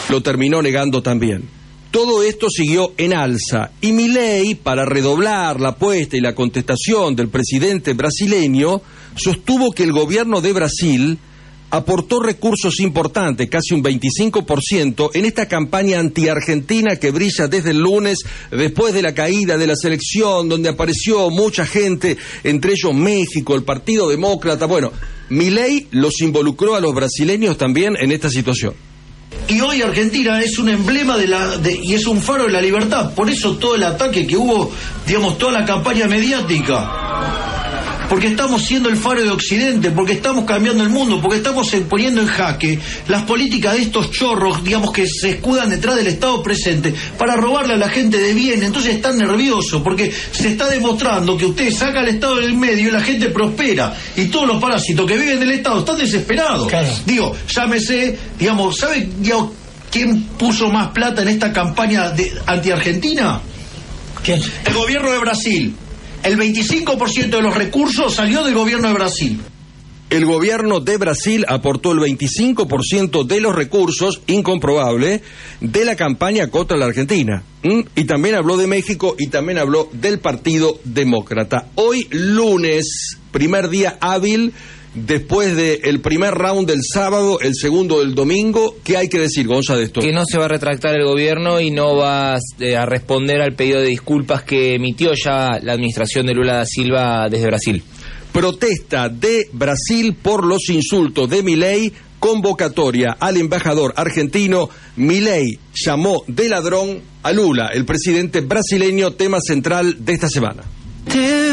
lo terminó negando también. Todo esto siguió en alza y Milei, para redoblar la apuesta y la contestación del presidente brasileño, sostuvo que el gobierno de Brasil aportó recursos importantes, casi un 25%, en esta campaña anti-argentina que brilla desde el lunes, después de la caída de la selección, donde apareció mucha gente, entre ellos México, el Partido Demócrata. Bueno, Milei los involucró a los brasileños también en esta situación. Y hoy Argentina es un emblema y es un faro de la libertad. Por eso todo el ataque que hubo, digamos, toda la campaña mediática. Porque estamos siendo el faro de Occidente, porque estamos cambiando el mundo, porque estamos poniendo en jaque las políticas de estos chorros, digamos, que se escudan detrás del Estado presente para robarle a la gente de bien. Entonces están nerviosos, porque se está demostrando que usted saca al Estado del medio y la gente prospera. Y todos los parásitos que viven del Estado están desesperados. Claro. Digo, llámese, digamos, ¿sabe quién puso más plata en esta campaña anti-argentina? ¿Quién? El gobierno de Brasil. El 25% de los recursos salió del gobierno de Brasil. El gobierno de Brasil aportó el 25% de los recursos, incomprobable, de la campaña contra la Argentina. Y también habló de México y también habló del Partido Demócrata. Hoy, lunes, primer día hábil, después del primer round del sábado, el segundo del domingo, ¿qué hay que decir, Gonza, de esto? Que no se va a retractar el gobierno y no va a responder al pedido de disculpas que emitió ya la administración de Lula da Silva desde Brasil. Protesta de Brasil por los insultos de Milei, convocatoria al embajador argentino. Milei llamó de ladrón a Lula, el presidente brasileño, tema central de esta semana.